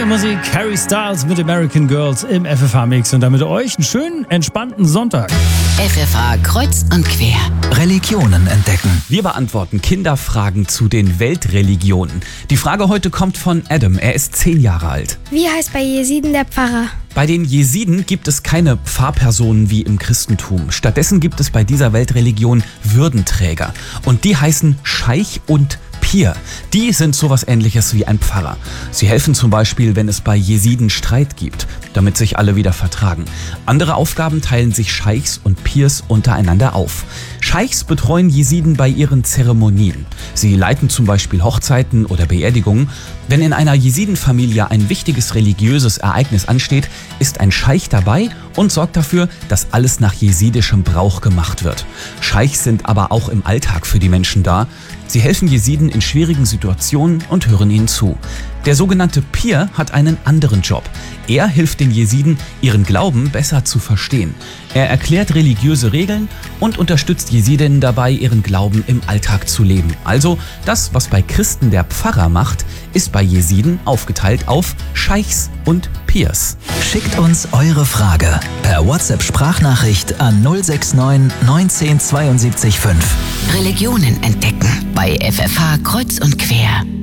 Musik, Harry Styles mit American Girls im FFH-Mix und damit euch einen schönen, entspannten Sonntag. FFH kreuz und quer. Religionen entdecken. Wir beantworten Kinderfragen zu den Weltreligionen. Die Frage heute kommt von Adam. Er ist 10 Jahre alt. Wie heißt bei Jesiden der Pfarrer? Bei den Jesiden gibt es keine Pfarrpersonen wie im Christentum. Stattdessen gibt es bei dieser Weltreligion Würdenträger. Und die heißen Scheich und Pir. Die sind sowas Ähnliches wie ein Pfarrer. Sie helfen zum Beispiel, wenn es bei Jesiden Streit gibt, damit sich alle wieder vertragen. Andere Aufgaben teilen sich Scheichs und Pirs untereinander auf. Scheichs betreuen Jesiden bei ihren Zeremonien. Sie leiten zum Beispiel Hochzeiten oder Beerdigungen. Wenn in einer Jesidenfamilie ein wichtiges religiöses Ereignis ansteht, ist ein Scheich dabei und sorgt dafür, dass alles nach jesidischem Brauch gemacht wird. Scheichs sind aber auch im Alltag für die Menschen da. Sie helfen Jesiden in schwierigen Situationen und hören ihnen zu. Der sogenannte Pir hat einen anderen Job. Er hilft den Jesiden, ihren Glauben besser zu verstehen. Er erklärt religiöse Regeln und unterstützt Jesidinnen dabei, ihren Glauben im Alltag zu leben. Also das, was bei Christen der Pfarrer macht, ist bei Jesiden aufgeteilt auf Scheichs und Pirs. Schickt uns eure Frage per WhatsApp-Sprachnachricht an 069 19 72 5. Religionen entdecken bei FFH kreuz und quer.